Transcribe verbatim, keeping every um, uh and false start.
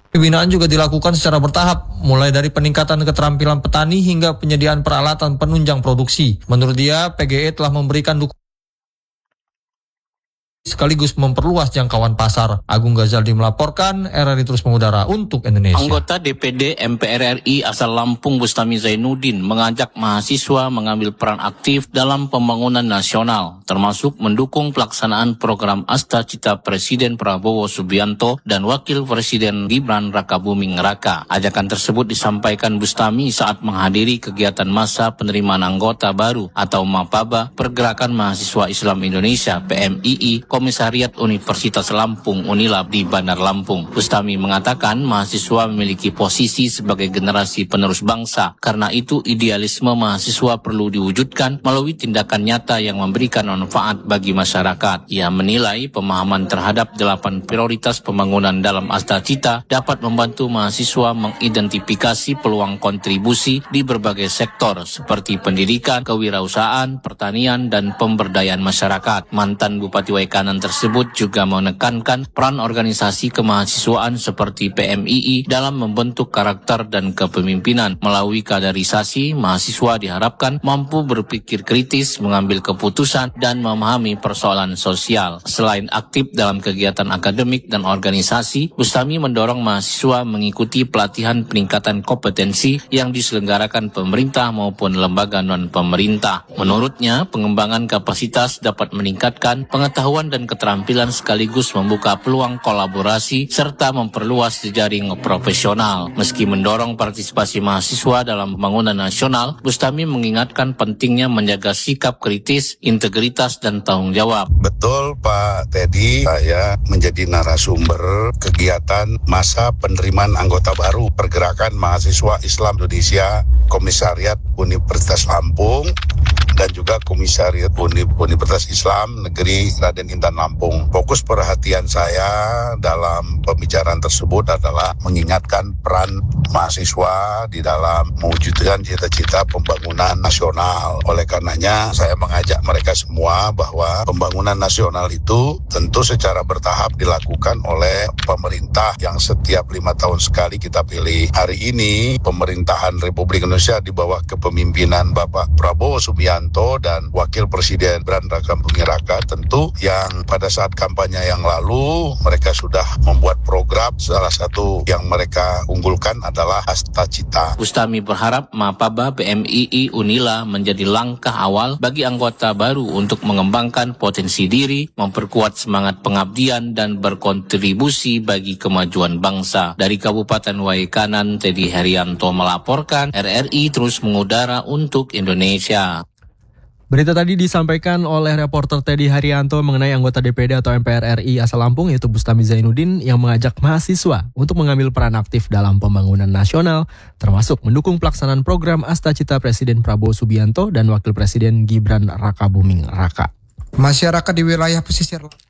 Pembinaan juga dilakukan secara bertahap, mulai dari peningkatan keterampilan petani hingga penyediaan peralatan penunjang produksi. Menurut dia, P G E telah memberikan dukungan sekaligus memperluas jangkauan pasar. Agung Ghazaldi melaporkan, R R I Terus Mengudara untuk Indonesia. Anggota D P D M P R R I asal Lampung Bustami Zainuddin mengajak mahasiswa mengambil peran aktif dalam pembangunan nasional, termasuk mendukung pelaksanaan program Asta Cita Presiden Prabowo Subianto dan Wakil Presiden Gibran Rakabuming Raka. Ajakan tersebut disampaikan Bustami saat menghadiri kegiatan masa penerimaan anggota baru atau MAPABA Pergerakan Mahasiswa Islam Indonesia P M I I Komisariat Universitas Lampung Unilab di Bandar Lampung. Bustami mengatakan mahasiswa memiliki posisi sebagai generasi penerus bangsa. Karena itu idealisme mahasiswa perlu diwujudkan melalui tindakan nyata yang memberikan manfaat bagi masyarakat. Ia menilai pemahaman terhadap delapan prioritas pembangunan dalam Asta Cita dapat membantu mahasiswa mengidentifikasi peluang kontribusi di berbagai sektor seperti pendidikan, kewirausahaan, pertanian, dan pemberdayaan masyarakat. Mantan Bupati Waikanan tersebut juga menekankan peran organisasi kemahasiswaan seperti P M I I dalam membentuk karakter dan kepemimpinan. Melalui kaderisasi, mahasiswa diharapkan mampu berpikir kritis, mengambil keputusan, dan memahami persoalan sosial. Selain aktif dalam kegiatan akademik dan organisasi, Bustami mendorong mahasiswa mengikuti pelatihan peningkatan kompetensi yang diselenggarakan pemerintah maupun lembaga non-pemerintah. Menurutnya, pengembangan kapasitas dapat meningkatkan pengetahuan dan keterampilan sekaligus membuka peluang kolaborasi serta memperluas jejaring profesional. Meski mendorong partisipasi mahasiswa dalam pembangunan nasional, Bustami mengingatkan pentingnya menjaga sikap kritis, integritas, dan tanggung jawab. Betul Pak Teddy, saya menjadi narasumber kegiatan masa penerimaan anggota baru Pergerakan Mahasiswa Islam Indonesia Komisariat Universitas Lampung dan juga Komisariat Universitas Islam Negeri Raden Intan Lampung. Fokus perhatian saya dalam pembicaraan tersebut adalah mengingatkan peran mahasiswa di dalam mewujudkan cita-cita pembangunan nasional. Oleh karenanya saya mengajak mereka semua bahwa pembangunan nasional itu tentu secara bertahap dilakukan oleh pemerintah yang setiap lima tahun sekali kita pilih. Hari ini pemerintahan Republik Indonesia di bawah kepemimpinan Bapak Prabowo Subianto dan Wakil Presiden Gibran Rakabuming Raka, tentu yang pada saat kampanye yang lalu mereka sudah membuat program. Salah satu yang mereka unggulkan adalah Asta Cita. Bustami berharap MAPABA P M I I Unila menjadi langkah awal bagi anggota baru untuk mengembangkan potensi diri, memperkuat semangat pengabdian, dan berkontribusi bagi kemajuan bangsa. Dari Kabupaten Waikanan, Teddy Herianto melaporkan, R R I Terus Mengudara untuk Indonesia. Berita tadi disampaikan oleh reporter Teddy Haryanto mengenai anggota D P D atau M P R R I asal Lampung yaitu Bustami Zainuddin yang mengajak mahasiswa untuk mengambil peran aktif dalam pembangunan nasional, termasuk mendukung pelaksanaan program Asta Cita Presiden Prabowo Subianto dan Wakil Presiden Gibran Rakabuming Raka. Masyarakat di wilayah pesisir